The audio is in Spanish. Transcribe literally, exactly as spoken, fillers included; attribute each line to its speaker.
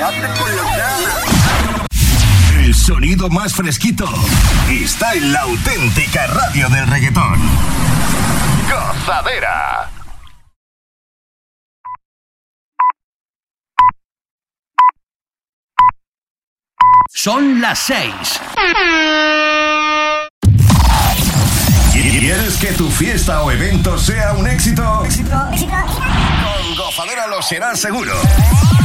Speaker 1: Quédate con los ganas.
Speaker 2: El sonido más fresquito está en la auténtica radio del reggaetón. Gozadera.
Speaker 3: Son las seis.
Speaker 2: ¿Quieres que tu fiesta o evento sea un éxito? ¿Éxito? ¿Éxito? Con Gozadera lo será seguro.